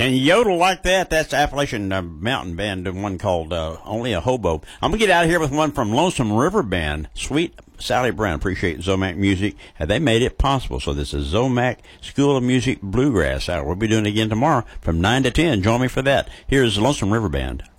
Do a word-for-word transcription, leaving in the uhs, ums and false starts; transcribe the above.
And yodel like that, that's Appalachian uh, Mountain Band, the one called uh, Only a Hobo. I'm going to get out of here with one from Lonesome River Band, Sweet Sally Brown. Appreciate Zomac Music. And they made it possible. So this is Zomac School of Music Bluegrass Hour. We'll be doing it again tomorrow from nine to ten. Join me for that. Here's Lonesome River Band.